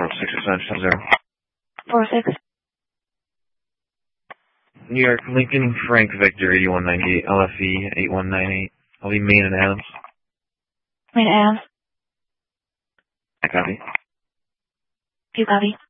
406 406. New York, Lincoln, Frank, Victor, 8198, LFE, 8198. I'll be Main and Adams. Main Adams. I copy. You copy.